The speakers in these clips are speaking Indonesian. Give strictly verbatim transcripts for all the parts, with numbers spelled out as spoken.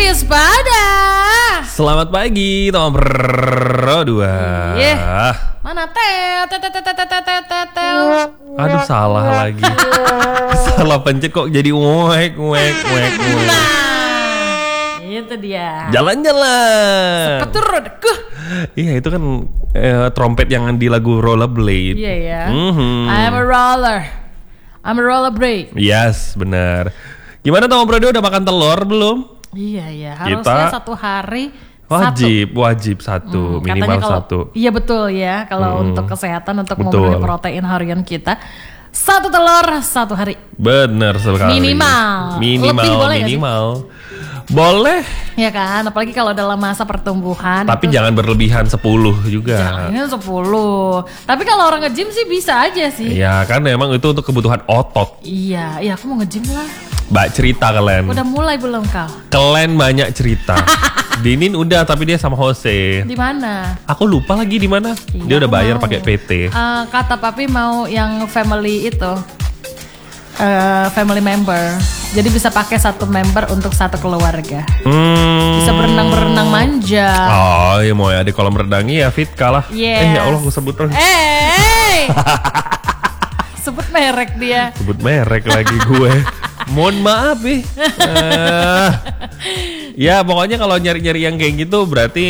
Gispada. Selamat pagi, teman berdua. Yeah. Mana tel, tel, tel, tel, tel, tel, tel, tel. Aduh, salah lagi. Salah pencet kok jadi wek, wek, wek, wek. Nah, itu dia. Jalan-jalan. Sepetur rodku. Iya, itu kan eh, trompet yang di lagu Rollerblade. Iya ya. Mm-hmm. I'm a roller. I'm a rollerblade. Yes, benar. Gimana teman berdua, udah makan telur belum? Iya ya. Harusnya Kita satu hari. Wajib, satu. wajib satu, Hmm, minimal kalau, satu. Iya betul ya, kalau Hmm. untuk kesehatan, untuk Betul. memenuhi protein harian kita, satu telur satu hari. Bener sekali. Minimal. Minimal, Lebih boleh nggak sih? minimal. Boleh, Ya kan, apalagi kalau dalam masa pertumbuhan. tapi itu, jangan berlebihan sepuluh juga. jangan sepuluh. Tapi kalau orang nge-gym sih bisa aja sih. Ya kan emang itu untuk kebutuhan otot. Iya, iya aku mau nge-gym lah. Mbak cerita kalian. Udah mulai belum kau? Kalian banyak cerita. Dinin udah, tapi dia sama Jose. Di mana? Aku lupa lagi di mana. Iya, Dia udah aku bayar mau. pakai P T. Uh, kata papi mau yang family itu, uh, family member. Jadi bisa pakai satu member untuk satu keluarga. Hmm. Bisa berenang-berenang manja. Oh, ya mau ya di kolam renangnya ya Fit kalah. Yes. Eh ya Allah, aku sebut terus. Eh, sebut merek dia. Sebut merek lagi gue. Mohon maaf nih. Uh, ya pokoknya kalau nyari-nyari yang kayak gitu berarti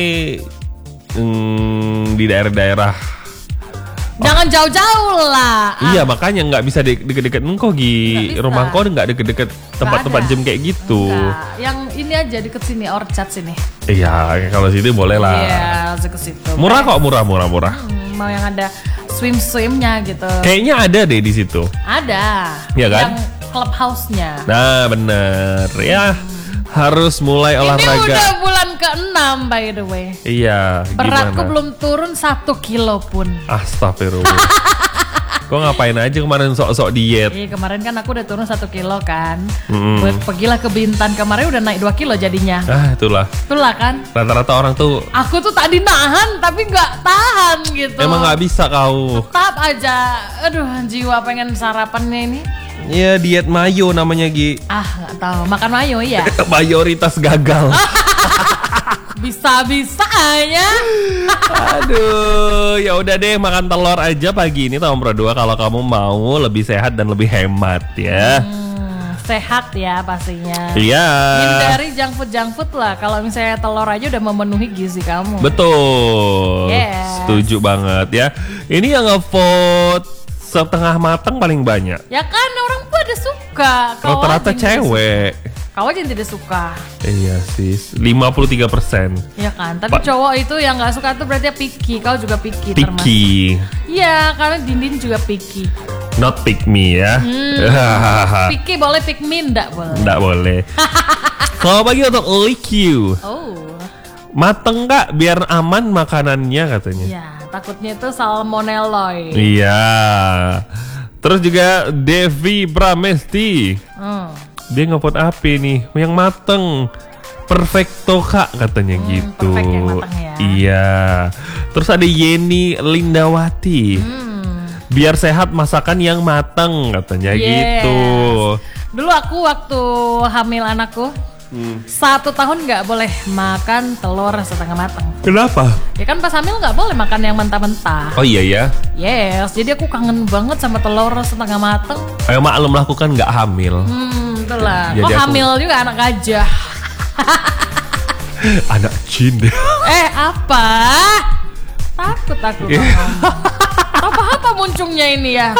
mm, di daerah-daerah. Jangan jauh-jauh lah. Iya makanya nggak bisa de- deket-deket engkau Gi. Rumah kau nggak deket-deket tempat-tempat gym kayak gitu. Enggak. Yang ini aja deket sini, Orchard sini. Iya kalau situ boleh lah. Iya, langsung ke situ. Murah kok, murah murah murah. Hmm, mau yang ada swim-swimnya gitu. Kayaknya ada deh di situ. Ada. Iya kan? Yang clubhouse-nya. Nah bener ya, harus mulai olahraga. Ini udah bulan keenam by the way. Iya. Beratku gimana? belum turun satu kilo pun. Astagfirullah. Kok ngapain aja kemarin sok-sok diet? Iya kemarin kan aku udah turun satu kilo kan. Mm-mm. Buat pergilah ke Bintan kemarin udah naik dua kilo jadinya. Ah itulah. Itulah kan. Rata-rata orang tuh Aku tuh tadi nahan tapi nggak tahan gitu. emang nggak bisa kau. Tetap aja. Aduh jiwa pengen sarapannya ini. Iya diet mayo namanya Gi. Ah nggak tahu. Makan mayo ya. Mayoritas gagal. Bisa-bisa aja. Aduh, ya udah deh makan telur aja pagi ini tahun berdua kalau kamu mau lebih sehat dan lebih hemat ya. Hmm, sehat ya pastinya. Iya. Hindari junk food junk food lah. Kalau misalnya telur aja udah memenuhi gizi kamu. Betul. Yes. Setuju banget ya. Ini yang ngevote setengah matang paling banyak. Ya kan orang pada suka. Kau Rata-rata aja yang tidak cewek. suka. Kau aja yang tidak suka. Iya sih, lima puluh tiga persen. Ya kan. Tapi Pa- cowok itu yang nggak suka tuh berarti picky. Kau juga picky. termasuk. Picky, Iya, karena Dindin juga picky. not pick me ya. Hmm. Picky boleh, pick me nggak boleh. Nggak boleh. Kalau bagi untuk lick you, Oh. mateng nggak biar aman makanannya katanya. Ya, takutnya itu salmonelloid. Iya. Terus juga Devi Pramesti. Hmm. Dia ngevote apa nih? Yang mateng. Perfecto kak katanya Hmm, gitu. perfect yang mateng ya. Iya. Terus ada Yeni Lindawati. Hmm. Biar sehat masakan yang mateng katanya Yes. gitu. Dulu aku waktu hamil anakku Hmm. satu tahun nggak boleh makan telur setengah matang. Kenapa? Ya kan pas hamil nggak boleh makan yang mentah-mentah. Oh iya ya. Yes, jadi aku kangen banget sama telur setengah matang. Ayo maklum melakukan nggak hamil. Hmm, itulah. Jadi Kok aku- hamil juga anak gajah. Anak jin deh. Eh apa? Takut aku Iya. ngomong. Apa-apa muncungnya ini ya?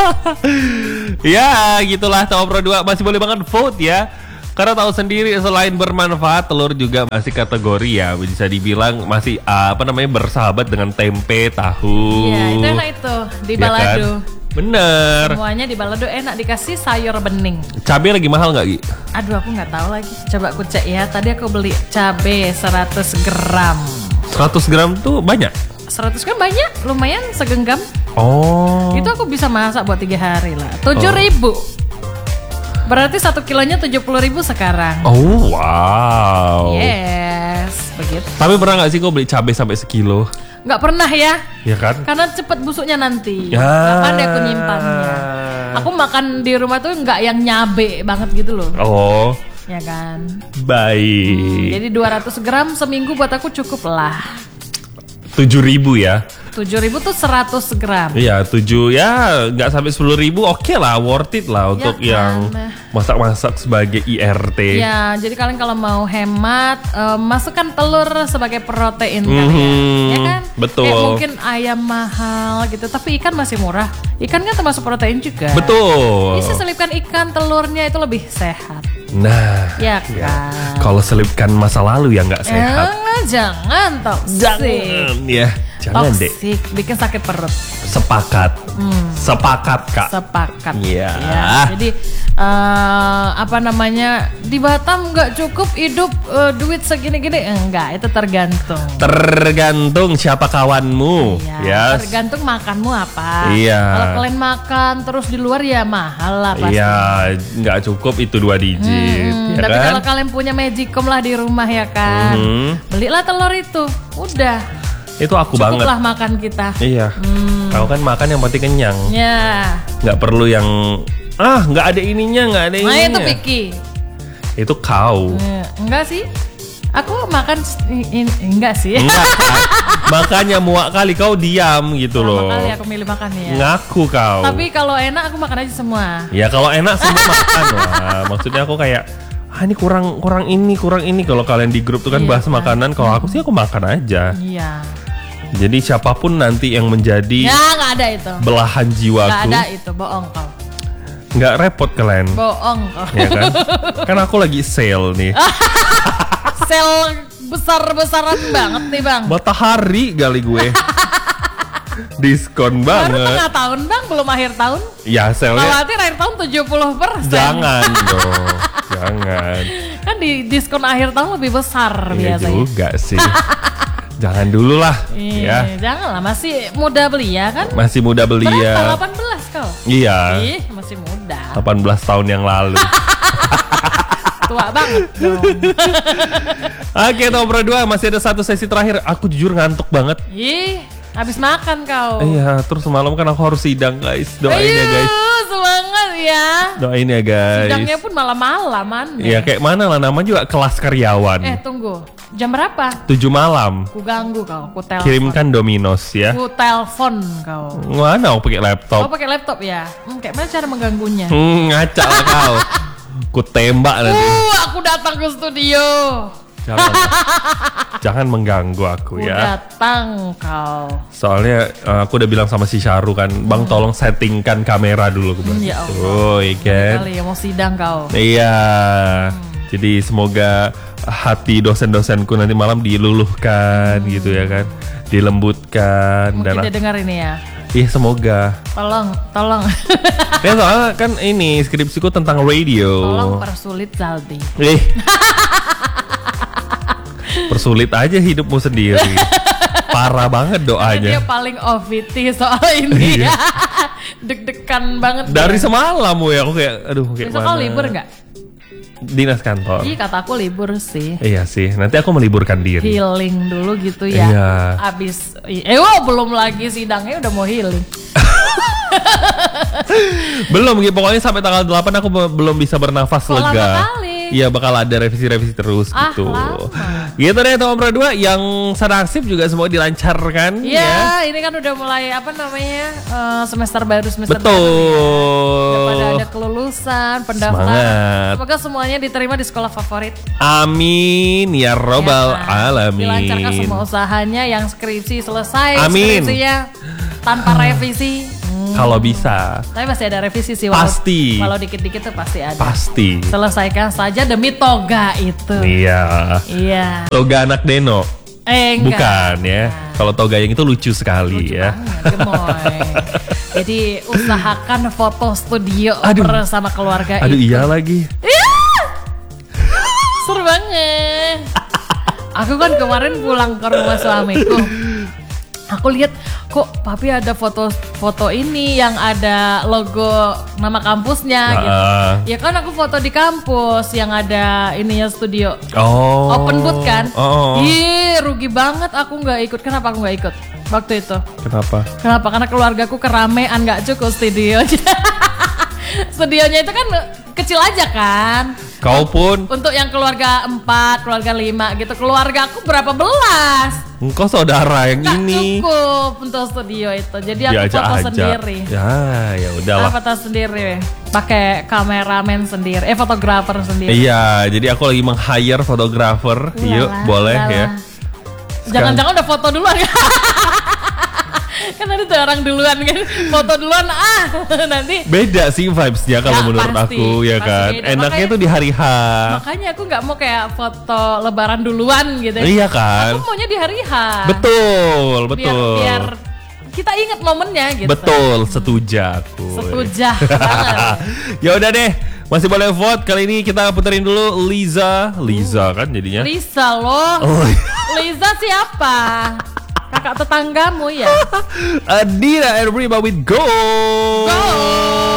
Ya gitulah Tahu Pro dua masih boleh banget vote ya. Karena tahu sendiri selain bermanfaat telur juga masih kategori ya bisa dibilang masih uh, apa namanya bersahabat dengan tempe, tahu. Iya, itu enak itu di Ya kan? balado. Bener. Semuanya di balado enak dikasih sayur bening. Cabai lagi mahal nggak Gi? Aduh aku nggak tahu lagi. Coba aku cek ya. Tadi aku beli cabai seratus gram. seratus gram tuh banyak. seratus gram banyak, lumayan segenggam. Oh. Itu aku bisa masak buat tiga hari lah. tujuh ribu. Berarti satu kilonya tujuh puluh ribu sekarang. Oh wow. Yes, begitu. Tapi pernah nggak sih kau beli cabai sampai sekilo? Nggak pernah ya. Ya kan? Karena cepet busuknya nanti. Ya. Nggak pandai aku nyimpannya. Aku makan di rumah tuh nggak yang nyabe banget gitu loh. Oh. ya kan. Baik. Hmm, jadi dua ratus gram seminggu buat aku cukup lah. tujuh ribu ya. tujuh ribu tuh seratus gram. Iya, tujuh ya nggak sampai sepuluh ribu, oke lah, worth it lah untuk Ya kan? yang masak-masak sebagai I R T. Ya, jadi kalian kalau mau hemat, eh, masukkan telur sebagai protein Mhm, kalian, ya kan? betul. Kayak mungkin ayam mahal gitu, tapi ikan masih murah. Ikan kan termasuk protein juga. Betul. Bisa selipkan ikan, telurnya itu lebih sehat. Nah, Ya kan? kalau selipkan masa lalu yang nggak sehat. Eh, jangan toksik. Jangan ya, jangan deh. Toksik, bikin sakit perut. Sepakat, sepakat kak. Sepakat. Iya. Ya, jadi eh, apa namanya, di Batam nggak cukup hidup eh, duit segini-gini, enggak, itu tergantung. Tergantung siapa kawanmu, Iya, ya. tergantung makanmu apa. Iya. Kalau kalian makan terus di luar ya mahal lah pasti. Iya, nggak cukup itu dua digit, Hmm, ya tapi kan? kalau kalian punya magicom lah di rumah ya kan, Mhm. belilah telur itu, udah Itu aku banget. cukuplah makan kita. Iya. Aku kan makan yang penting kenyang. Ya, Nggak perlu yang ah nggak ada ininya, nggak ada nah ininya. itu Piki. Itu kau. Eh, enggak sih, aku makan s- i- i- enggak sih. Enggak kan? Makanya muak kali kau diam gitu loh. Pertama kali aku milih makan ya. Ngaku kau. Tapi kalau enak aku makan aja semua. Ya kalau enak semua makan lah. Maksudnya aku kayak ah ini kurang kurang ini kurang ini. Kalau kalian di grup tuh kan Iya, bahas kan. makanan. Kalau aku sih aku makan aja. Iya. Jadi siapapun nanti yang menjadi Ya nggak ada itu. belahan Nggak jiwaku, ada itu, bohong kau. nggak repot kalian. Bohong kau. Ya kan? Kan aku lagi sale nih. Sel besar-besaran banget nih bang. Matahari kali gue. Diskon Baru banget. tengah tahun bang, belum akhir tahun. Ya sale-nya Khawatir akhir tahun tujuh puluh persen. jangan dong. Jangan. Kan di diskon akhir tahun lebih besar Iya biasanya. juga sih. Jangan dulu lah, Iya, ya. jangan lah, masih muda beli ya kan? Masih muda beli Berapa? ya. delapan belas kau? Iya. Ih, masih muda. delapan belas tahun yang lalu. Tua banget dong. Oke, nomor dua masih ada satu sesi terakhir. Aku jujur ngantuk banget. Ih, habis makan kau. Iya, terus semalam kan aku harus sidang guys. Doain ya guys. Ayo, semangat ya. Doain ya guys. Sidangnya pun malam-malam aneh. Iya, kayak mana lah namanya juga kelas karyawan. Eh, tunggu. Jam berapa? tujuh malam. Ku ganggu kau, ku telepon. Kirimkan Domino's ya. Ku telepon kau. Mana aku pakai laptop? Kau pakai laptop ya? Hmm, kayak mana cara mengganggunya? Hmm, ngaca lah kau. Ku tembak nanti. Uh, aku datang ke studio. Jangan, jangan mengganggu aku Ku ya. datang kau. Soalnya eh, aku udah bilang sama si Syaru kan, Bang tolong settingkan kamera dulu. Aku bilang Hmm, ya gitu. Allah. Oh, iya kan? Kali ya mau sidang kau. Iya. Jadi semoga hati dosen-dosenku nanti malam diluluhkan gitu ya kan, dilembutkan Mungkin dan dia dengar ini ya. iya semoga. Tolong, tolong, Ya soalnya kan ini skripsiku tentang radio. tolong persulit Zaldi. Eh. Persulit aja hidupmu sendiri. Parah banget Karena doanya. dia paling O V T soal ini Iya. ya. Deg-degan banget. Dari dia. semalam ya aku kayak aduh kayak Besok mana. kau libur nggak? Dinas kantor. Ih, kata aku libur sih. Iya sih, nanti aku meliburkan diri. Healing dulu gitu ya. Iya. Abis, eh wow, belum lagi sidangnya udah mau healing. Belum, gitu. Pokoknya sampai tanggal delapan aku be- belum bisa bernafas Kok lama lega. kali? Iya, bakal ada revisi-revisi terus Ah, gitu. lama. Gitu deh nomor dua yang senasib juga semua dilancarkan Iya, ya. ini kan udah mulai apa namanya eh, semester baru semester baru. Betul. Udah pada ada kelulusan, pendaftaran. Semangat. Semoga semuanya diterima di sekolah favorit. Amin ya robbal Ya kan? alamin. Dilancarkan semua usahanya, yang skripsi selesai Amin. skripsinya tanpa revisi. Hmm. Kalau bisa, Tapi masih ada revisi sih. walau- Pasti. Walau dikit-dikit tuh pasti ada. pasti. Selesaikan saja demi toga itu. Iya. Iya. Toga anak Deno. Eh, enggak. Bukan ya. Kalau toga yang itu lucu sekali Lucu ya. banget, gemoy. Jadi usahakan foto studio Aduh. bersama keluarga Aduh itu. iya lagi. Seru banget. Aku kan kemarin pulang ke rumah suamiku. Aku lihat kok papi ada foto-foto ini yang ada logo nama kampusnya gitu. Ah. Ya kan aku foto di kampus yang ada ininya studio. Oh. Open booth kan? Oh. Ih, rugi banget aku nggak ikut. Kenapa aku nggak ikut waktu itu? Kenapa? Kenapa? Karena keluargaku keramean, nggak cukup studionya. Studionya itu kan kecil aja kan. Kau pun. Untuk yang keluarga empat, keluarga lima gitu. Keluarga aku berapa belas? Engkau saudara yang Nggak ini. cukup untuk studio itu. Jadi aku Diajak foto aja. sendiri. Ya, ya Aku udahlah. foto sendiri. Pakai kameramen sendiri. Eh fotografer sendiri. Iya, jadi aku lagi meng-hire fotografer. Yuk, Iyalah, boleh ya. iyalah. Jangan-jangan udah foto duluan kan? Kan ada tuh orang duluan kan, foto duluan ah nanti. Beda sih vibes-nya kalau Ya, menurut pasti, aku ya pasti kan. beda. Enaknya Makanya- tuh di hari H. Makanya aku nggak mau kayak foto lebaran duluan gitu. Iya kan? Aku maunya di hari H. Betul, Biar, betul. biar kita ingat momennya gitu. Betul, setuju aku. Setuju banget. Ya udah deh, masih boleh vote. Kali ini kita puterin dulu Liza, Liza kan jadinya. Lisa loh. Oh, Liza siapa? Kakak tetanggamu ya? Adira and Rima with Go. Go.